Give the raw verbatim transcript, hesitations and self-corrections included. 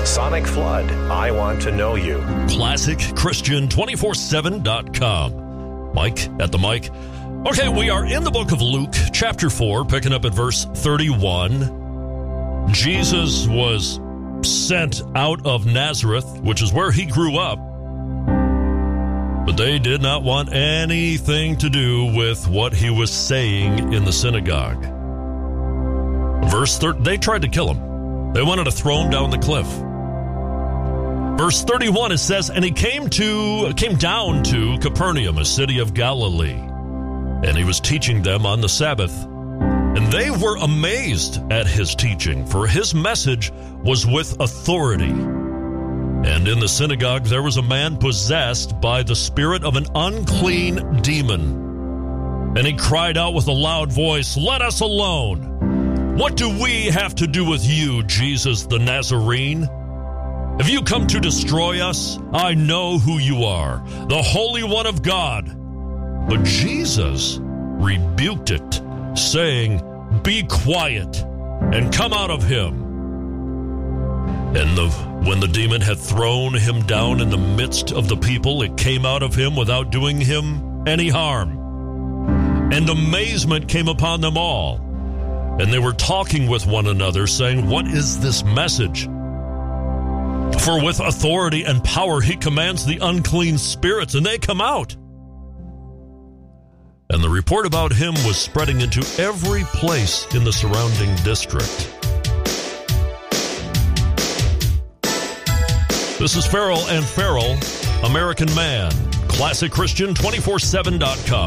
Sonic Flood, I Want to Know You. Classic Christian two forty-seven dot com. Mike at the mic. Okay, we are in the book of Luke, chapter four, picking up at verse thirty-one. Jesus was sent out of Nazareth, which is where he grew up. But they did not want anything to do with what he was saying in the synagogue. Verse thirty, they tried to kill him. They wanted to throw him down the cliff. Verse thirty-one, it says, and he came to came down to Capernaum, a city of Galilee, and he was teaching them on the Sabbath. And they were amazed at his teaching, for his message was with authority. And in the synagogue there was a man possessed by the spirit of an unclean demon. And he cried out with a loud voice, let us alone. What do we have to do with you, Jesus the Nazarene? Have you come to destroy us? I know who you are, the Holy One of God. But Jesus rebuked it, saying, be quiet and come out of him. And the, when the demon had thrown him down in the midst of the people, it came out of him without doing him any harm. And amazement came upon them all. And they were talking with one another, saying, what is this message? For with authority and power he commands the unclean spirits, and they come out. And the report about him was spreading into every place in the surrounding district. This is Farrell and Farrell, American Man, Classic Christian two forty-seven dot com.